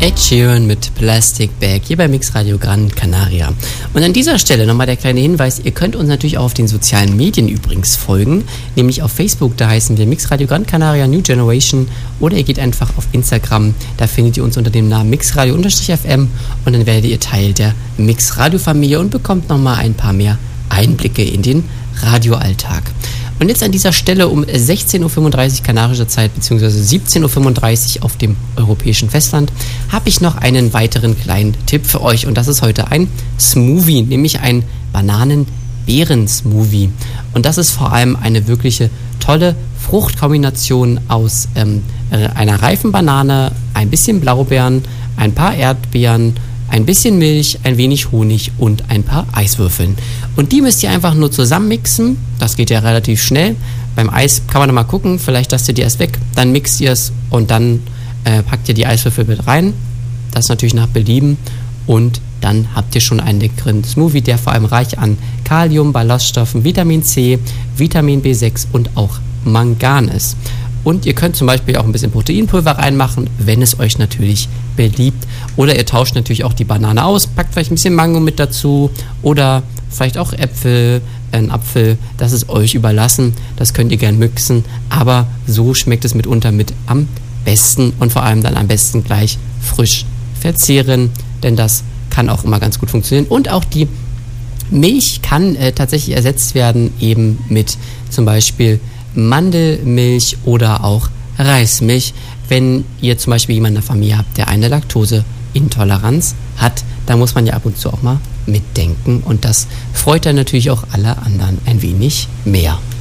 Ed Sheeran mit Plastic Bag hier bei Mixradio Gran Canaria. Und an dieser Stelle nochmal der kleine Hinweis, ihr könnt uns natürlich auch auf den sozialen Medien übrigens folgen, nämlich auf Facebook, da heißen wir Mixradio Gran Canaria New Generation, oder ihr geht einfach auf Instagram, da findet ihr uns unter dem Namen Mixradio_FM und dann werdet ihr Teil der Mixradio-Familie und bekommt nochmal ein paar mehr Einblicke in den Radioalltag. Und jetzt an dieser Stelle um 16.35 Uhr kanarischer Zeit bzw. 17.35 Uhr auf dem europäischen Festland habe ich noch einen weiteren kleinen Tipp für euch und das ist heute ein Smoothie, nämlich ein Bananen-Beeren-Smoothie. Und das ist vor allem eine wirkliche tolle Fruchtkombination aus einer reifen Banane, ein bisschen Blaubeeren, ein paar Erdbeeren, ein bisschen Milch, ein wenig Honig und ein paar Eiswürfeln. Und die müsst ihr einfach nur zusammenmixen. Das geht ja relativ schnell. Beim Eis kann man mal gucken, vielleicht lasst ihr die erst weg, dann mixt ihr es und dann packt ihr die Eiswürfel mit rein. Das natürlich nach Belieben. Und dann habt ihr schon einen leckeren Smoothie, der vor allem reich an Kalium, Ballaststoffen, Vitamin C, Vitamin B6 und auch Mangan ist. Und ihr könnt zum Beispiel auch ein bisschen Proteinpulver reinmachen, wenn es euch natürlich beliebt. Oder ihr tauscht natürlich auch die Banane aus, packt vielleicht ein bisschen Mango mit dazu oder vielleicht auch Äpfel, einen Apfel. Das ist euch überlassen, das könnt ihr gern mixen. Aber so schmeckt es mitunter mit am besten und vor allem dann am besten gleich frisch verzehren. Denn das kann auch immer ganz gut funktionieren. Und auch die Milch kann tatsächlich ersetzt werden eben mit zum Beispiel Mandelmilch oder auch Reismilch. Wenn ihr zum Beispiel jemanden in der Familie habt, der eine Laktoseintoleranz hat, da muss man ja ab und zu auch mal mitdenken und das freut dann natürlich auch alle anderen ein wenig mehr.